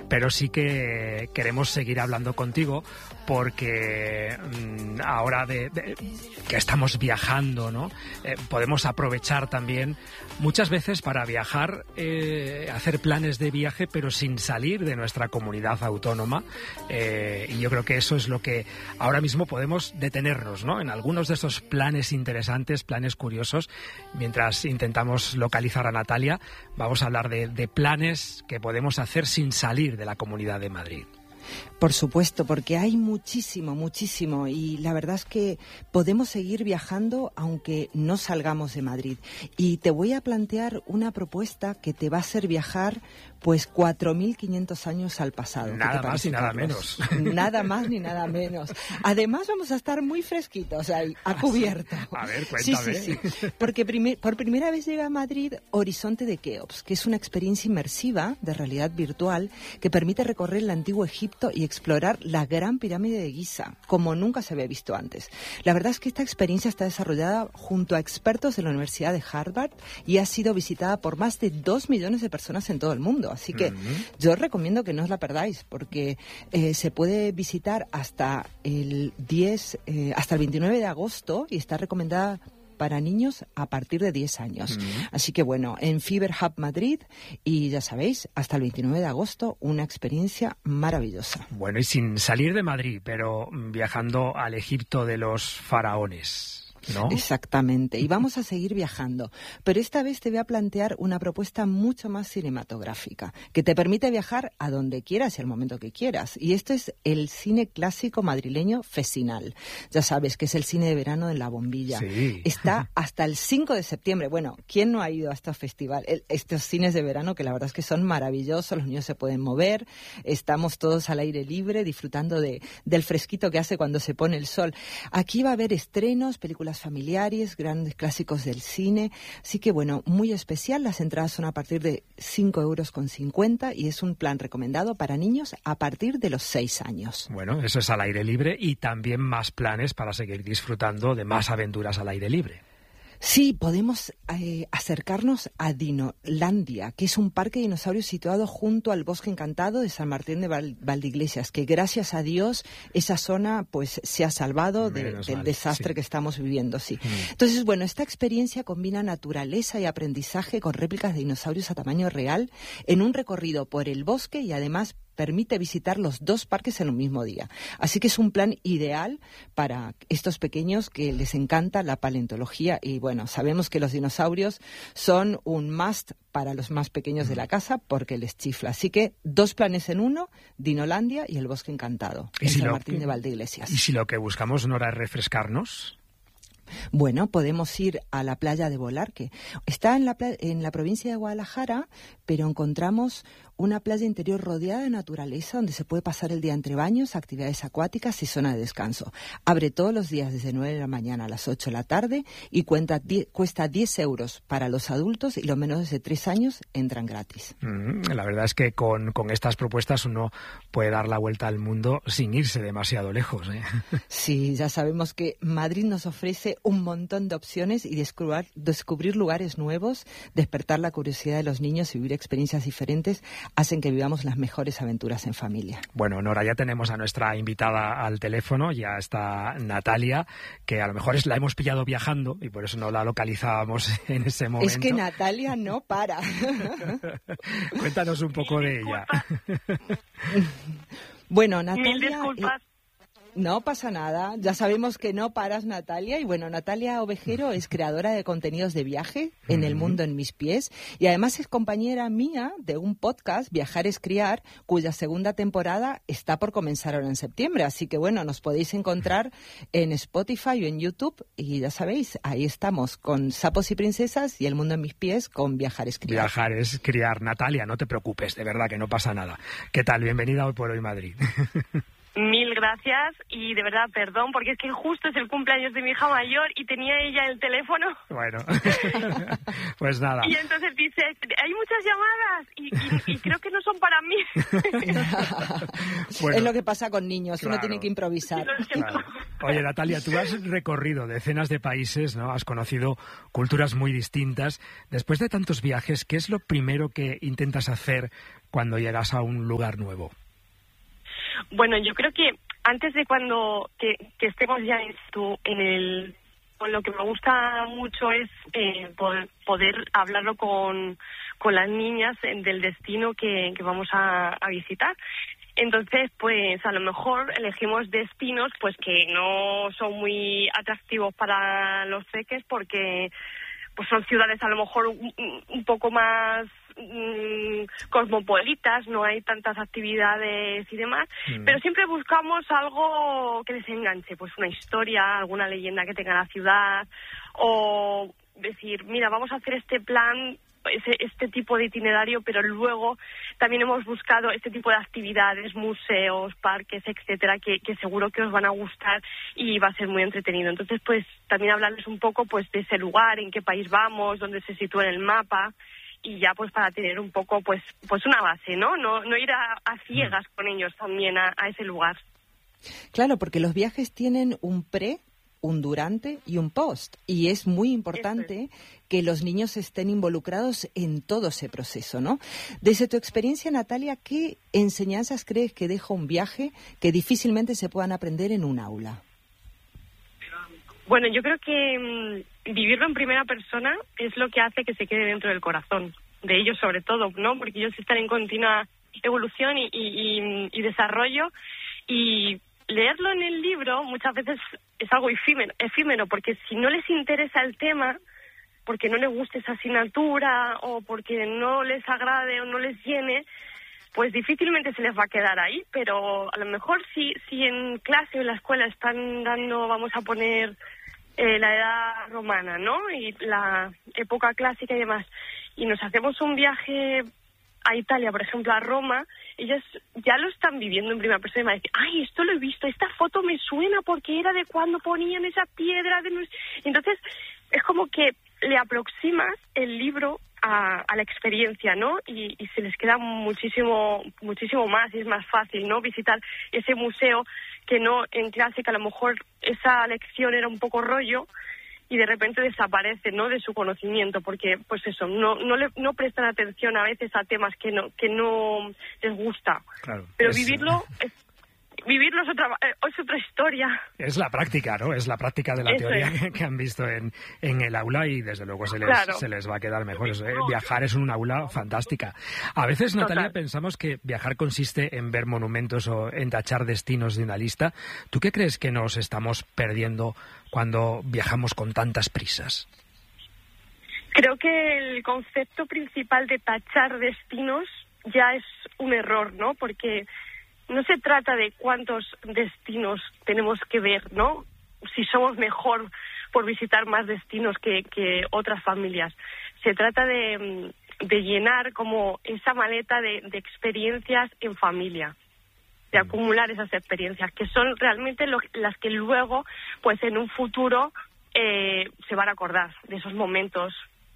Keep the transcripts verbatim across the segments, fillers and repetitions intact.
pero sí que queremos seguir hablando contigo porque mmm, ahora de, de, que estamos viajando, ¿no? Eh, podemos aprovechar también muchas veces para viajar, eh, hacer planes de viaje, pero sin salir de nuestra comunidad autónoma. Eh, y yo creo que eso es lo que ahora mismo podemos detenernos, ¿no? En algunos de esos planes interesantes, planes curiosos. Mientras intentamos localizar a Natalia, vamos a hablar de, de planes que podemos hacer sin salir de la Comunidad de Madrid. Por supuesto, porque hay muchísimo, muchísimo, y la verdad es que podemos seguir viajando aunque no salgamos de Madrid. Y te voy a plantear una propuesta que te va a hacer viajar pues cuatro mil quinientos años al pasado. Nada más y nada menos. Nada más ni nada menos. Además vamos a estar muy fresquitos ahí, a cubierto. A ver, cuéntame. Sí, sí, sí. Porque primer, por primera vez llega a Madrid Horizonte de Keops, que es una experiencia inmersiva de realidad virtual que permite recorrer el antiguo Egipto y explorar la gran pirámide de Giza, como nunca se había visto antes. La verdad es que esta experiencia está desarrollada junto a expertos de la Universidad de Harvard y ha sido visitada por más de dos millones de personas en todo el mundo. Así que uh-huh. yo os recomiendo que no os la perdáis, porque eh, se puede visitar hasta el diez, eh, hasta el veintinueve de agosto y está recomendada para niños a partir de diez años. Uh-huh. Así que bueno, en Fever Hub Madrid, y ya sabéis, hasta el veintinueve de agosto, una experiencia maravillosa. Bueno, y sin salir de Madrid, pero viajando al Egipto de los faraones, ¿no? Exactamente, y vamos a seguir viajando, pero esta vez te voy a plantear una propuesta mucho más cinematográfica, que te permite viajar a donde quieras y al momento que quieras, y esto es el cine clásico madrileño Fesinal. Ya sabes que es el cine de verano en La Bombilla. Sí. Está hasta el cinco de septiembre. Bueno, ¿quién no ha ido a estos festivales, estos cines de verano que la verdad es que son maravillosos? Los niños se pueden mover, estamos todos al aire libre disfrutando de, del fresquito que hace cuando se pone el sol. Aquí va a haber estrenos, películas familiares, grandes clásicos del cine, así que bueno, muy especial. Las entradas son a partir de cinco euros con cincuenta y es un plan recomendado para niños a partir de los seis años. Bueno, eso es al aire libre y también más planes para seguir disfrutando de más aventuras al aire libre. Sí, podemos eh, acercarnos a Dinolandia, que es un parque de dinosaurios situado junto al Bosque Encantado de San Martín de Val- Valdeiglesias, que gracias a Dios esa zona pues se ha salvado de, del mal, desastre sí. que estamos viviendo. Sí. Mm. Entonces, bueno, esta experiencia combina naturaleza y aprendizaje con réplicas de dinosaurios a tamaño real en un recorrido por el bosque y además permite visitar los dos parques en un mismo día. Así que es un plan ideal para estos pequeños que les encanta la paleontología y bueno, sabemos que los dinosaurios son un must para los más pequeños de la casa porque les chifla. Así que dos planes en uno, Dinolandia y el Bosque Encantado, en si San lo, Martín de Valdeiglesias. ¿Y si lo que buscamos no era refrescarnos? Bueno, podemos ir a la playa de Bolarque. Está en la, pla- en la provincia de Guadalajara, pero encontramos una playa interior rodeada de naturaleza donde se puede pasar el día entre baños, actividades acuáticas y zona de descanso. Abre todos los días desde nueve de la mañana a las ocho de la tarde y cuenta die- cuesta diez euros para los adultos y los menores de tres años entran gratis. Mm, la verdad es que con, con estas propuestas uno puede dar la vuelta al mundo sin irse demasiado lejos, ¿eh? Sí, ya sabemos que Madrid nos ofrece un montón de opciones y descubrir, descubrir lugares nuevos, despertar la curiosidad de los niños y vivir experiencias diferentes hacen que vivamos las mejores aventuras en familia. Bueno, Nora, ya tenemos a nuestra invitada al teléfono, ya está Natalia, que a lo mejor es, la hemos pillado viajando y por eso no la localizábamos en ese momento. Es que Natalia no para. Cuéntanos un poco de ella. Bueno, Natalia... Mil disculpas. No pasa nada, ya sabemos que no paras, Natalia. Y bueno, Natalia Ovejero es creadora de contenidos de viaje en El Mundo en Mis Pies y además es compañera mía de un podcast, Viajar es Criar, cuya segunda temporada está por comenzar ahora en septiembre. Así que bueno, nos podéis encontrar en Spotify o en YouTube y ya sabéis, ahí estamos con Sapos y Princesas y El Mundo en Mis Pies con Viajar es Criar. Viajar es Criar. Natalia, no te preocupes, de verdad que no pasa nada. ¿Qué tal? Bienvenida a Hoy por Hoy Madrid. Mil gracias y de verdad perdón, porque es que justo es el cumpleaños de mi hija mayor y tenía ella el teléfono. Bueno, pues nada. Y entonces dice, hay muchas llamadas y, y, y creo que no son para mí. Bueno, es lo que pasa con niños, claro. Uno tiene que improvisar. Claro. Oye, Natalia, tú has recorrido decenas de países, ¿no? Has conocido culturas muy distintas. Después de tantos viajes, ¿qué es lo primero que intentas hacer cuando llegas a un lugar nuevo? Bueno, yo creo que antes de cuando que, que estemos ya en, tu, en el... Con lo que me gusta mucho es eh, poder, poder hablarlo con, con las niñas del destino que, que vamos a, a visitar. Entonces, pues a lo mejor elegimos destinos pues que no son muy atractivos para los peques porque pues son ciudades a lo mejor un, un poco más mmm, cosmopolitas, no hay tantas actividades y demás, mm. pero siempre buscamos algo que les enganche, pues una historia, alguna leyenda que tenga la ciudad, o decir, mira, vamos a hacer este plan, ese, este tipo de itinerario, pero luego también hemos buscado este tipo de actividades, museos, parques, etcétera, que, que seguro que os van a gustar y va a ser muy entretenido. Entonces, pues también hablarles un poco pues de ese lugar, en qué país vamos, dónde se sitúa en el mapa, y ya pues para tener un poco pues pues una base, ¿no? No, no ir a, a ciegas con ellos también a, a ese lugar. Claro, porque los viajes tienen un pre, un durante y un post. Y es muy importante es. que los niños estén involucrados en todo ese proceso, ¿no? Desde tu experiencia, Natalia, ¿qué enseñanzas crees que deja un viaje que difícilmente se puedan aprender en un aula? Bueno, yo creo que mmm, vivirlo en primera persona es lo que hace que se quede dentro del corazón, de ellos sobre todo, ¿no? Porque ellos están en continua evolución y, y, y, y desarrollo, y leerlo en el libro muchas veces es algo efímero, efímero, porque si no les interesa el tema, porque no les guste esa asignatura o porque no les agrade o no les llene, pues difícilmente se les va a quedar ahí. Pero a lo mejor si, si en clase o en la escuela están dando, vamos a poner, eh, la edad romana, ¿no? Y la época clásica y demás, y nos hacemos un viaje a Italia, por ejemplo, a Roma, ellos ya lo están viviendo en primera persona y van a decir, ay, esto lo he visto, esta foto me suena porque era de cuando ponían esa piedra. De... Entonces, es como que le aproximas el libro a, a la experiencia, ¿no? Y, y se les queda muchísimo muchísimo más y es más fácil, ¿no? Visitar ese museo que no en clase, que a lo mejor esa lección era un poco rollo y de repente desaparece, ¿no?, de su conocimiento, porque pues eso, no no le no prestan atención a veces a temas que no que no les gusta. Claro, pero es, vivirlo es, vivirlo es otra es otra historia. Es la práctica, ¿no? Es la práctica de la eso teoría es. que han visto en, en el aula y desde luego se les, claro. se les va a quedar mejor. Eso, ¿eh? Viajar es un aula fantástica. A veces, Natalia, Total. pensamos que viajar consiste en ver monumentos o en tachar destinos de una lista. ¿Tú qué crees que nos estamos perdiendo cuando viajamos con tantas prisas? Creo que el concepto principal de tachar destinos ya es un error, ¿no? Porque no se trata de cuántos destinos tenemos que ver, ¿no? Si somos mejor por visitar más destinos que, que otras familias. Se trata de, de llenar como esa maleta de, de experiencias en familia, de acumular esas experiencias, que son realmente lo, las que luego, pues en un futuro, eh, se van a acordar de esos momentos.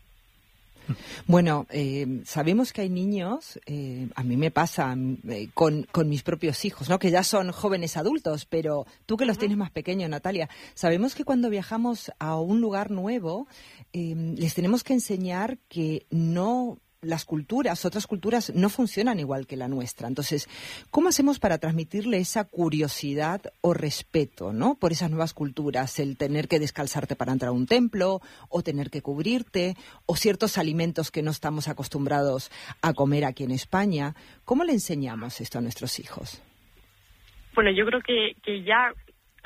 Bueno, eh, sabemos que hay niños, eh, a mí me pasa eh, con, con mis propios hijos, ¿no?, que ya son jóvenes adultos, pero tú que los uh-huh. tienes más pequeños, Natalia, sabemos que cuando viajamos a un lugar nuevo, eh, les tenemos que enseñar que no... las culturas, otras culturas no funcionan igual que la nuestra. Entonces, ¿cómo hacemos para transmitirle esa curiosidad o respeto, ¿no?, por esas nuevas culturas? El tener que descalzarte para entrar a un templo, o tener que cubrirte, o ciertos alimentos que no estamos acostumbrados a comer aquí en España. ¿Cómo le enseñamos esto a nuestros hijos? Bueno, yo creo que, que ya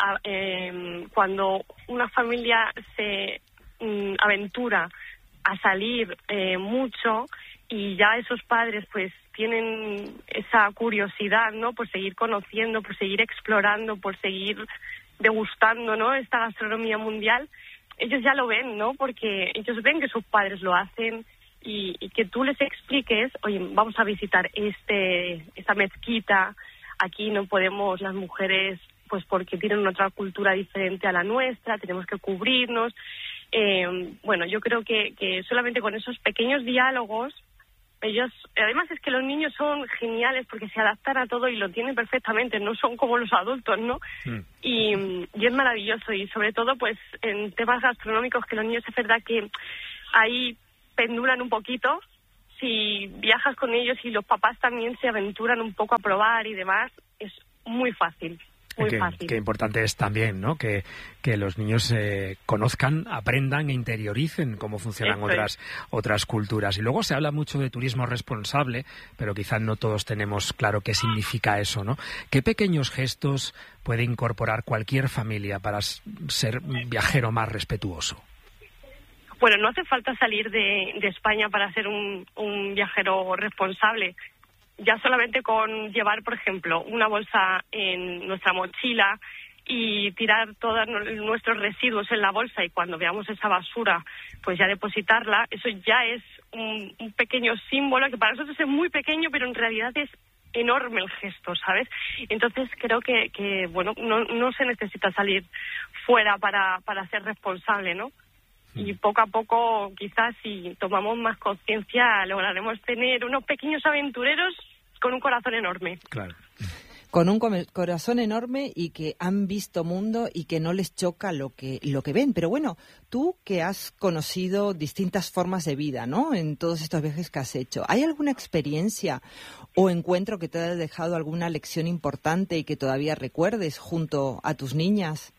eh, cuando una familia se mm, aventura a salir eh, mucho, y ya esos padres pues tienen esa curiosidad, ¿no?, por seguir conociendo, por seguir explorando, por seguir degustando, ¿no?, esta gastronomía mundial, ellos ya lo ven, ¿no?, porque ellos ven que sus padres lo hacen, y, y que tú les expliques, oye, vamos a visitar este esta mezquita, aquí no podemos las mujeres, pues porque tienen otra cultura diferente a la nuestra, tenemos que cubrirnos. Eh, bueno, yo creo que, que solamente con esos pequeños diálogos, ellos, además es que los niños son geniales porque se adaptan a todo y lo tienen perfectamente, no son como los adultos, ¿no? Mm. Y, y es maravilloso, y sobre todo pues en temas gastronómicos, que los niños es verdad que ahí pendulan un poquito. Si viajas con ellos y los papás también se aventuran un poco a probar y demás, es muy fácil. Muy qué, fácil. Qué importante es también, ¿no? Que, que los niños eh, conozcan, aprendan e interioricen cómo funcionan otras, otras culturas. Y luego se habla mucho de turismo responsable, pero quizás no todos tenemos claro qué significa eso, ¿no? ¿Qué pequeños gestos puede incorporar cualquier familia para ser un viajero más respetuoso? Bueno, no hace falta salir de, de España para ser un, un viajero responsable. Ya solamente con llevar, por ejemplo, una bolsa en nuestra mochila y tirar todos nuestros residuos en la bolsa, y cuando veamos esa basura, pues ya depositarla, eso ya es un, un pequeño símbolo que para nosotros es muy pequeño, pero en realidad es enorme el gesto, ¿sabes? Entonces creo que, que bueno, no, no se necesita salir fuera para, para ser responsable, ¿no? Y poco a poco, quizás, si tomamos más conciencia, lograremos tener unos pequeños aventureros con un corazón enorme. Claro. Con un corazón enorme y que han visto mundo y que no les choca lo que lo que ven. Pero bueno, tú que has conocido distintas formas de vida, ¿no?, en todos estos viajes que has hecho, ¿hay alguna experiencia o encuentro que te haya dejado alguna lección importante y que todavía recuerdes junto a tus niñas?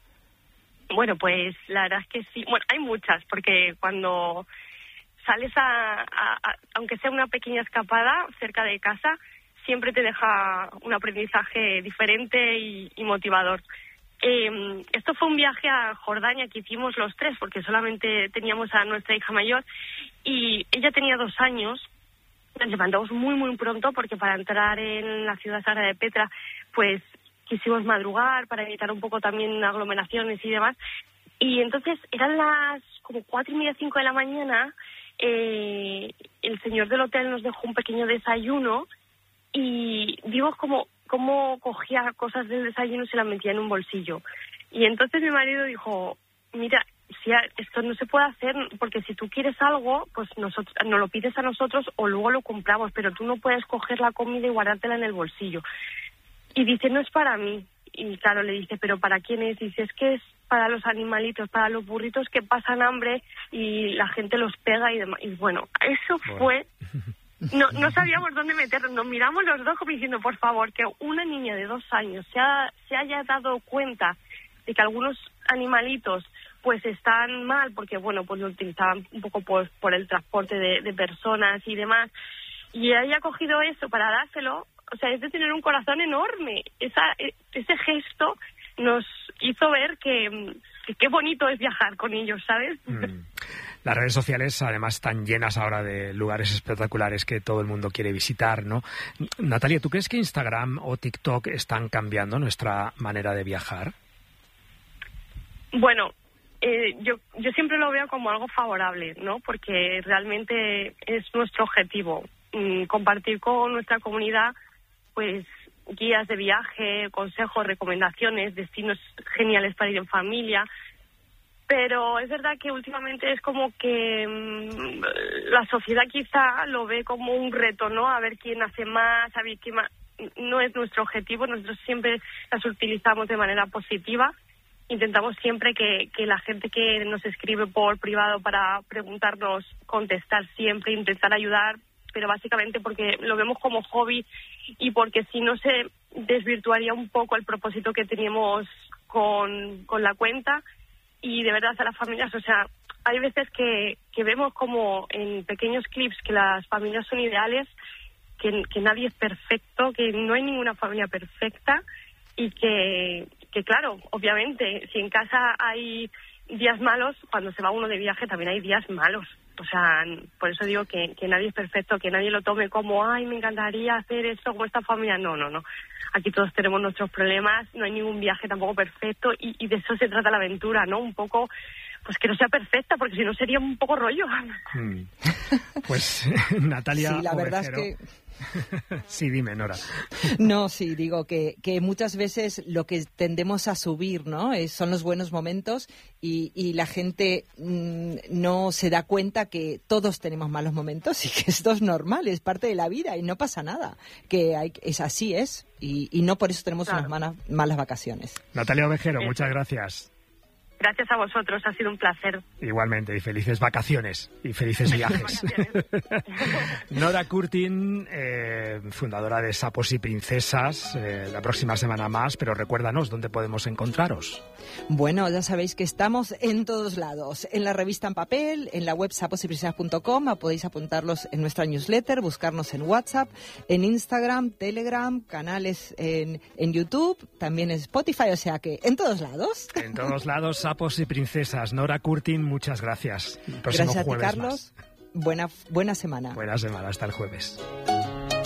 Bueno, pues la verdad es que sí. Bueno, hay muchas, porque cuando sales a, a, a, aunque sea una pequeña escapada cerca de casa, siempre te deja un aprendizaje diferente y, y motivador. Eh, esto fue un viaje a Jordania que hicimos los tres, porque solamente teníamos a nuestra hija mayor, y ella tenía dos años. Nos levantamos muy, muy pronto, porque para entrar en la ciudad sagrada de Petra, pues quisimos madrugar para evitar un poco también aglomeraciones y demás. Y entonces eran las como cuatro y media, cinco de la mañana. Eh, el señor del hotel nos dejó un pequeño desayuno y vimos como cómo cogía cosas del desayuno y se las metía en un bolsillo. Y entonces mi marido dijo, mira, si a, esto no se puede hacer, porque si tú quieres algo, pues nosotros nos lo pides a nosotros o luego lo compramos, pero tú no puedes coger la comida y guardártela en el bolsillo. Y dice, no es para mí. Y claro, le dice, ¿pero para quién es? Dice, es que es para los animalitos, para los burritos que pasan hambre y la gente los pega y demás. Y bueno, eso fue... No, no sabíamos dónde meternos. Nos miramos los dos como diciendo, por favor, que una niña de dos años se, ha, se haya dado cuenta de que algunos animalitos pues están mal, porque bueno, pues lo utilizaban un poco por, por el transporte de, de personas y demás, y haya cogido eso para dárselo. O sea, es de tener un corazón enorme. Esa, ese gesto nos hizo ver que qué bonito es viajar con ellos, ¿sabes? Mm. Las redes sociales, además, están llenas ahora de lugares espectaculares que todo el mundo quiere visitar, ¿no? Natalia, ¿tú crees que Instagram o TikTok están cambiando nuestra manera de viajar? Bueno, eh, yo, yo siempre lo veo como algo favorable, ¿no? Porque realmente es nuestro objetivo, mm, compartir con nuestra comunidad pues guías de viaje, consejos, recomendaciones, destinos geniales para ir en familia. Pero es verdad que últimamente es como que mmm, la sociedad quizá lo ve como un reto, ¿no? A ver quién hace más, a ver quién más. No es nuestro objetivo, nosotros siempre las utilizamos de manera positiva. Intentamos siempre que, que la gente que nos escribe por privado para preguntarnos, contestar siempre, intentar ayudar, pero básicamente porque lo vemos como hobby y porque si no se desvirtuaría un poco el propósito que teníamos con, con la cuenta. Y de verdad a las familias, o sea, hay veces que, que vemos como en pequeños clips que las familias son ideales, que, que nadie es perfecto, que no hay ninguna familia perfecta y que, que claro, obviamente, si en casa hay días malos, cuando se va uno de viaje también hay días malos. O sea, por eso digo que, que nadie es perfecto, que nadie lo tome como, ay, me encantaría hacer esto como esta familia. No, no, no. Aquí todos tenemos nuestros problemas, no hay ningún viaje tampoco perfecto y, y de eso se trata la aventura, ¿no? Un poco, pues que no sea perfecta, porque si no sería un poco rollo. Hmm. Pues Natalia Sí, la verdad Ovejero, es que... Sí, dime, Nora. No, sí, digo que, que muchas veces lo que tendemos a subir, ¿no? Es, son los buenos momentos y, y la gente mmm, no se da cuenta que todos tenemos malos momentos y que esto es normal, es parte de la vida y no pasa nada. Que hay, es así es y, y no por eso tenemos claro. unas malas, malas vacaciones. Natalia Ovejero, sí. Muchas gracias. Gracias a vosotros, ha sido un placer. Igualmente, y felices vacaciones y felices viajes. Nora Curtin, eh, fundadora de Sapos y Princesas, eh, la próxima semana más, pero recuérdanos, ¿dónde podemos encontraros? Bueno, ya sabéis que estamos en todos lados, en la revista en papel, en la web sapos y princesas punto com, podéis apuntarlos en nuestra newsletter, buscarnos en WhatsApp, en Instagram, Telegram, canales en, en YouTube, también en Spotify, o sea que en todos lados. En todos lados, Sapos y Princesas. Nora Curtin, muchas gracias. El próximo gracias a ti, jueves Carlos. Más. Buena, buena semana. Buena semana, hasta el jueves.